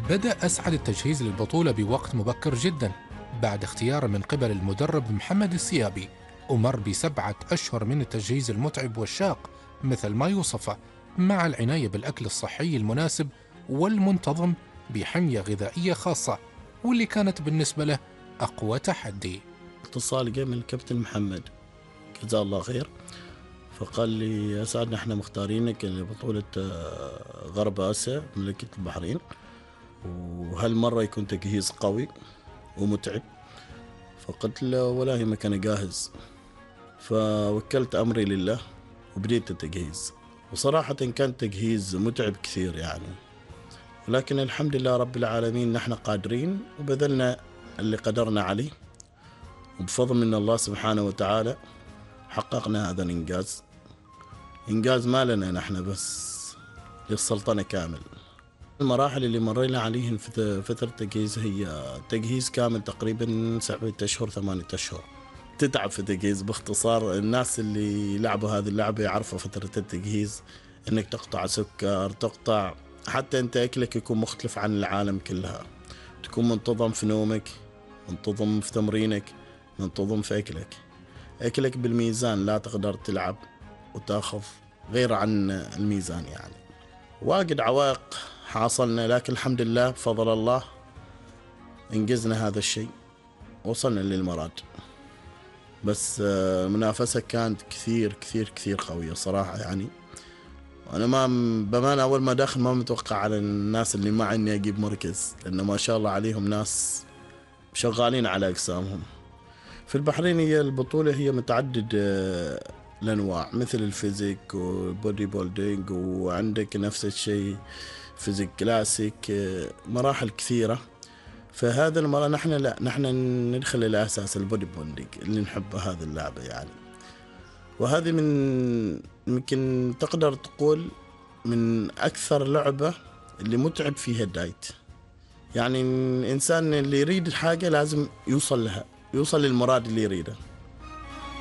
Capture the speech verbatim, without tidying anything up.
بدأ أسعد التجهيز للبطولة بوقت مبكر جدا بعد اختيار من قبل المدرب محمد السيابي، ومر بسبعة أشهر من التجهيز المتعب والشاق مثل ما يوصفه، مع العناية بالأكل الصحي المناسب والمنتظم بحمية غذائية خاصة، واللي كانت بالنسبة له أقوى تحدي. اتصال جاء من الكابتن محمد جزاه الله خير، فقال لي يا سعد نحن مختارينك لبطولة آه، غرب آسيا مملكة البحرين، وهالمرة يكون تجهيز قوي ومتعب. فقلت له ولا يهمك أنا جاهز. فوكلت أمري لله وبديت التجهيز، وصراحة كان تجهيز متعب كثير يعني، ولكن الحمد لله رب العالمين نحن قادرين وبذلنا اللي قدرنا عليه، وبفضل من الله سبحانه وتعالى حققنا هذا الإنجاز. إنجاز ما لنا نحن بس، للسلطنة كامل. المراحل اللي مرينا عليهن في فترة التجهيز هي تجهيز كامل تقريبا سبعة أشهر ثمانية أشهر. تتعب في التجهيز باختصار، الناس اللي لعبوا هذه اللعبة يعرفوا فترة التجهيز انك تقطع سكر، تقطع حتى انت اكلك يكون مختلف عن العالم كلها، تكون منتظم في نومك، منتظم في تمرينك، منتظم في اكلك، اكلك بالميزان، لا تقدر تلعب وتاخذ غير عن الميزان يعني. واجد عوائق حاصلنا، لكن الحمد لله بفضل الله انجزنا هذا الشيء، وصلنا للمراد. بس المنافسة كانت كثير كثير كثير قوية صراحة يعني. وأنا ما بمانة أول ما داخل ما متوقع على الناس اللي معي إني أجيب مركز، لأنه ما شاء الله عليهم ناس شغالين على أجسامهم. في البحرين هي البطولة هي متعدد الأنواع، مثل الفيزيك والبودي بولدينج، وعندك نفس الشيء فيزيك كلاسيك، مراحل كثيرة. فهذا المرة نحن لا نحن ندخل إلى أساس البودي بوندينج اللي نحبه هذه اللعبة يعني. وهذه من يمكن تقدر تقول من أكثر لعبة اللي متعب فيها الدايت. يعني الإنسان اللي يريد الحاجة لازم يوصل لها، يوصل للمراد اللي يريده.